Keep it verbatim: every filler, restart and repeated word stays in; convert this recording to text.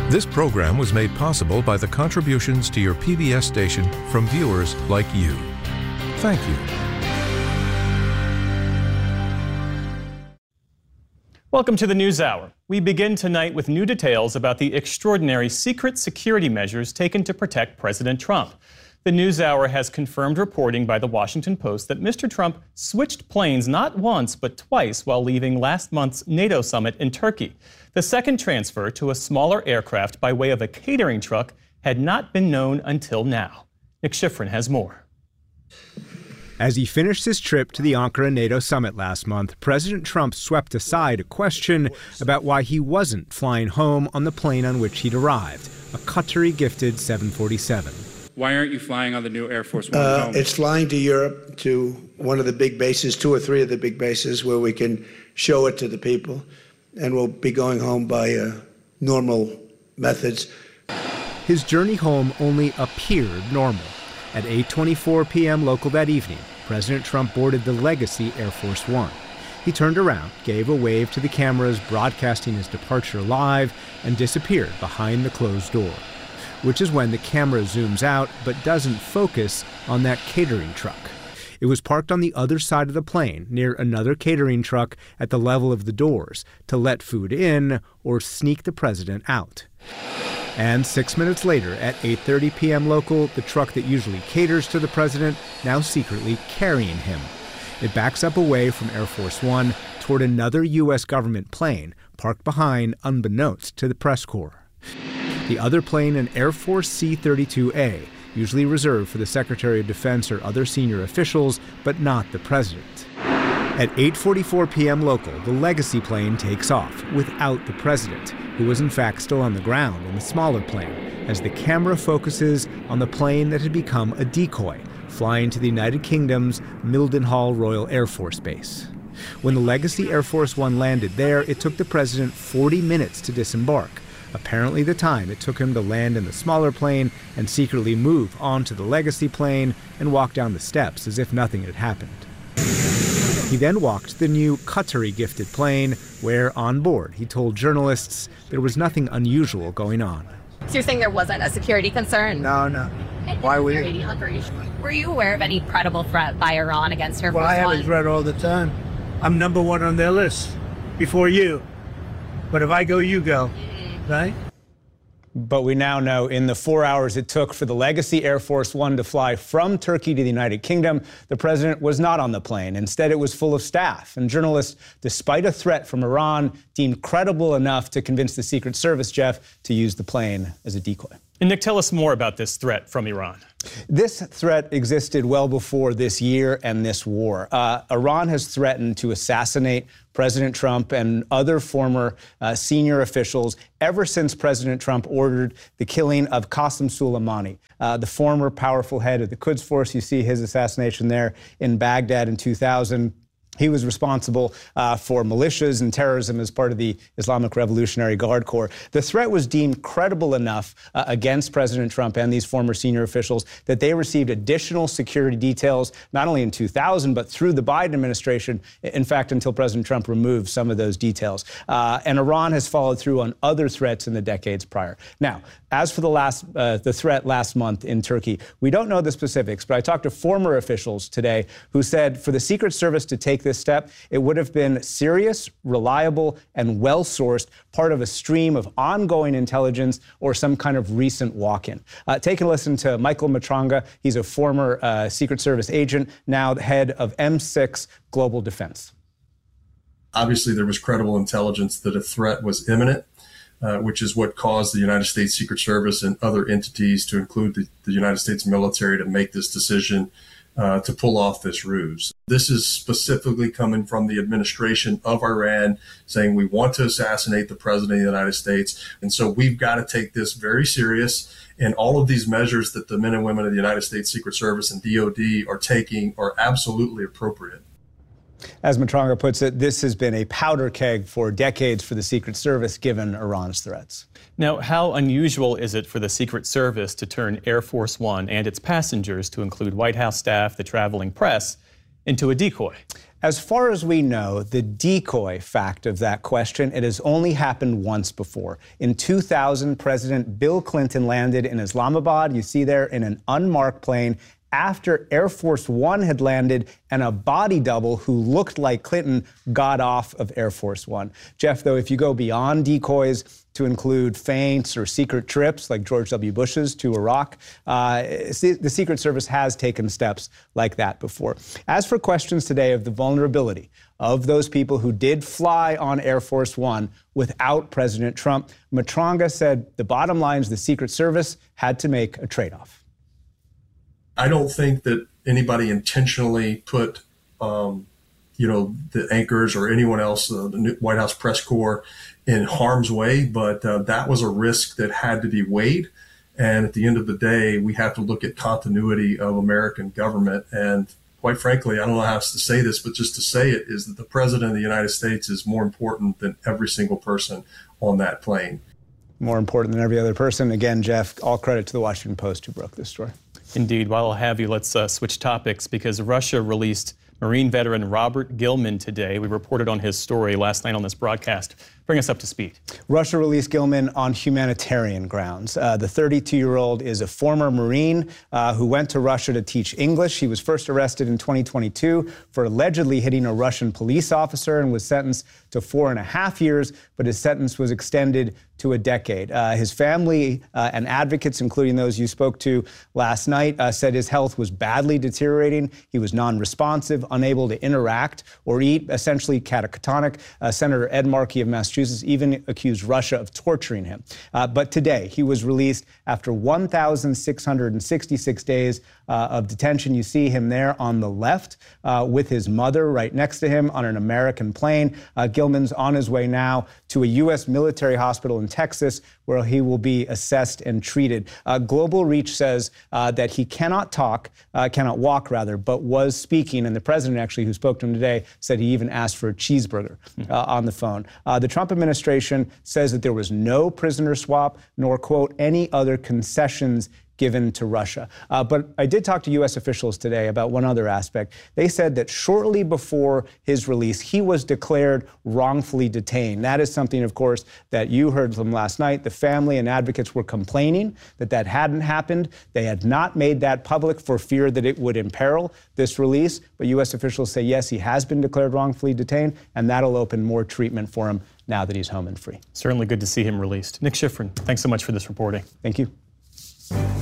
This program was made possible by the contributions to your P B S station from viewers like you. Thank you. Welcome to the NewsHour. We begin tonight with new details about the extraordinary secret security measures taken to protect President Trump. The NewsHour has confirmed reporting by the Washington Post that Mister Trump switched planes not once but twice while leaving last month's NATO summit in Turkey. The second transfer to a smaller aircraft by way of a catering truck had not been known until now. Nick Schifrin has more. As he finished his trip to the Ankara NATO summit last month, President Trump swept aside a question about why he wasn't flying home on the plane on which he'd arrived, a Qatari-gifted seven forty-seven. Why aren't you flying on the new Air Force One uh, home? It's flying to Europe, to one of the big bases, two or three of the big bases, where we can show it to the people. And we'll be going home by uh, normal methods. His journey home only appeared normal. At eight twenty-four p.m. local that evening, President Trump boarded the Legacy Air Force One. He turned around, gave a wave to the cameras broadcasting his departure live, and disappeared behind the closed door, which is when the camera zooms out but doesn't focus on that catering truck. It was parked on the other side of the plane, near another catering truck at the level of the doors, to let food in or sneak the president out. And six minutes later, at eight thirty p.m. local, the truck that usually caters to the president now secretly carrying him. It backs up away from Air Force One toward another U S government plane parked behind unbeknownst to the press corps. The other plane, an Air Force C thirty-two A, usually reserved for the Secretary of Defense or other senior officials, but not the president. At eight forty-four p.m. local, the Legacy plane takes off without the president, who was in fact still on the ground in the smaller plane, as the camera focuses on the plane that had become a decoy, flying to the United Kingdom's Mildenhall Royal Air Force Base. When the Legacy Air Force One landed there, it took the president forty minutes to disembark, apparently the time it took him to land in the smaller plane and secretly move onto the Legacy plane and walk down the steps as if nothing had happened. He then walked to the new Qatari-gifted plane, where on board he told journalists there was nothing unusual going on. So you're saying there wasn't a security concern? No, no. Why would you? Were you aware of any credible threat by Iran against Air Force Well, I have One? a threat all the time. I'm number one on their list before you. But if I go, you go. Right? But we now know in the four hours it took for the Legacy Air Force One to fly from Turkey to the United Kingdom, the president was not on the plane. Instead, it was full of staff. And journalists, despite a threat from Iran, deemed credible enough to convince the Secret Service, Jeff, to use the plane as a decoy. And Nick, tell us more about this threat from Iran. This threat existed well before this year and this war. Uh, Iran has threatened to assassinate President Trump and other former uh, senior officials ever since President Trump ordered the killing of Qasem Soleimani, uh, the former powerful head of the Quds Force. You see his assassination there in Baghdad in two thousand. He was responsible uh, for militias and terrorism as part of the Islamic Revolutionary Guard Corps. The threat was deemed credible enough uh, against President Trump and these former senior officials that they received additional security details, not only in two thousand, but through the Biden administration, in fact, until President Trump removed some of those details. Uh, and Iran has followed through on other threats in the decades prior. Now, as for the last, uh, the threat last month in Turkey, we don't know the specifics, but I talked to former officials today who said for the Secret Service to take this step, it would have been serious, reliable, and well-sourced, part of a stream of ongoing intelligence or some kind of recent walk-in. Uh, take a listen to Michael Matranga. He's a former uh, Secret Service agent, now the head of M six Global Defense. Obviously, there was credible intelligence that a threat was imminent. Uh, which is what caused the United States Secret Service and other entities, to include the, the United States military, to make this decision uh, to pull off this ruse. This is specifically coming from the administration of Iran saying we want to assassinate the president of the United States. And so we've got to take this very serious. And all of these measures that the men and women of the United States Secret Service and D O D are taking are absolutely appropriate. As Matranga puts it, this has been a powder keg for decades for the Secret Service, given Iran's threats. Now, how unusual is it for the Secret Service to turn Air Force One and its passengers, to include White House staff, the traveling press, into a decoy? As far as we know, the decoy fact of that question, it has only happened once before. In two thousand, President Bill Clinton landed in Islamabad, you see there, in an unmarked plane after Air Force One had landed and a body double who looked like Clinton got off of Air Force One. Jeff, though, if you go beyond decoys to include feints or secret trips like George W. Bush's to Iraq, uh, the Secret Service has taken steps like that before. As for questions today of the vulnerability of those people who did fly on Air Force One without President Trump, Matranga said the bottom line is the Secret Service had to make a trade-off. I don't think that anybody intentionally put, um, you know, the anchors or anyone else, uh, the White House press corps, in harm's way, but uh, that was a risk that had to be weighed. And at the end of the day, we have to look at continuity of American government. And quite frankly, I don't know how else to say this, but just to say it is that the President of the United States is more important than every single person on that plane. More important than every other person. Again, Jeff, all credit to the Washington Post who broke this story. Indeed. While I'll have you, let's uh, switch topics because Russia released Marine veteran Robert Gilman today. We reported on his story last night on this broadcast. Bring us up to speed. Russia released Gilman on humanitarian grounds. Uh, the thirty-two-year-old is a former Marine uh, who went to Russia to teach English. He was first arrested in twenty twenty-two for allegedly hitting a Russian police officer and was sentenced to four and a half years, but his sentence was extended to a decade. Uh, his family uh, and advocates, including those you spoke to last night, uh, said his health was badly deteriorating. He was non-responsive, unable to interact or eat, essentially catatonic. Uh, Senator Ed Markey of Massachusetts even accused Russia of torturing him. Uh, but today, he was released after one thousand six hundred sixty-six days uh, of detention. You see him there on the left uh, with his mother right next to him on an American plane. Uh, Gilman's on his way now to a U S military hospital in Texas, where he will be assessed and treated. Uh, Global Reach says uh, that he cannot talk, uh, cannot walk rather, but was speaking. And the president actually, who spoke to him today, said he even asked for a cheeseburger uh, on the phone. Uh, the Trump administration says that there was no prisoner swap, nor, quote, any other concessions given to Russia. Uh, but I did talk to U S officials today about one other aspect. They said that shortly before his release, he was declared wrongfully detained. That is something, of course, that you heard from last night. The family and advocates were complaining that that hadn't happened. They had not made that public for fear that it would imperil this release. But U S officials say, yes, he has been declared wrongfully detained, and that'll open more treatment for him now that he's home and free. Certainly good to see him released. Nick Schifrin, thanks so much for this reporting. Thank you.